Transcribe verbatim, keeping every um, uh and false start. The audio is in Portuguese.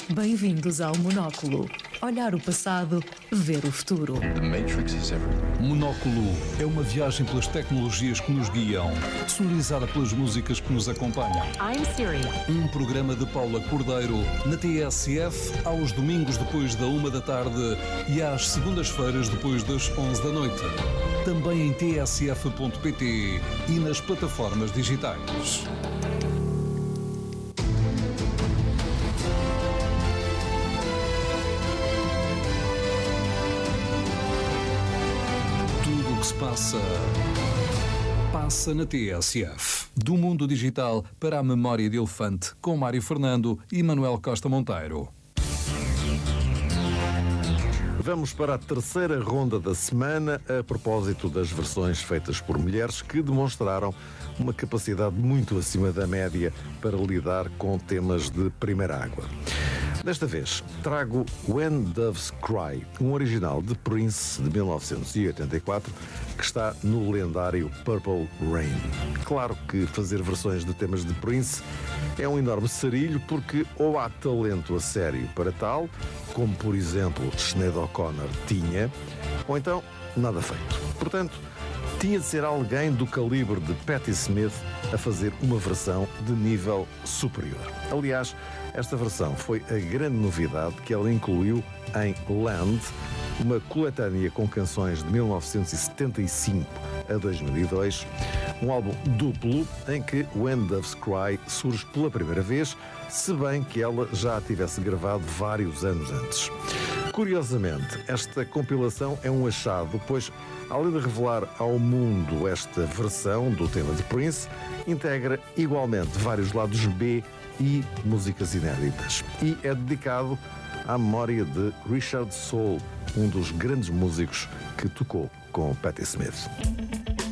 Bem-vindos ao Monóculo. Olhar o passado, ver o futuro. The Matrix is everywhere. Monóculo é uma viagem pelas tecnologias que nos guiam, sonorizada pelas músicas que nos acompanham. I'm Siri. Um programa de Paula Cordeiro na T S F aos domingos depois da uma da tarde e às segundas-feiras depois das onze da noite. Também em t s f ponto p t e nas plataformas digitais. Tudo o que se passa, passa na T S F. Do mundo digital para a memória de elefante, com Mário Fernando e Manuel Costa Monteiro. Vamos para a terceira ronda da semana a propósito das versões feitas por mulheres que demonstraram uma capacidade muito acima da média para lidar com temas de primeira água. Desta vez, trago When Doves Cry, um original de Prince de mil novecentos e oitenta e quatro, que está no lendário Purple Rain. Claro que fazer versões de temas de Prince é um enorme sarilho, porque ou há talento a sério para tal, como por exemplo Sinéad O'Connor tinha, ou então nada feito. Portanto, tinha de ser alguém do calibre de Patti Smith a fazer uma versão de nível superior. Aliás, esta versão foi a grande novidade que ela incluiu em Land, uma coletânea com canções de mil novecentos e setenta e cinco a dois mil e dois, um álbum duplo em que When Doves Cry surge pela primeira vez, se bem que ela já a tivesse gravado vários anos antes. Curiosamente, esta compilação é um achado, pois, além de revelar ao mundo esta versão do tema de Prince, integra igualmente vários lados B e músicas inéditas. E é dedicado à memória de Richard Soul, um dos grandes músicos que tocou com Patti Smith.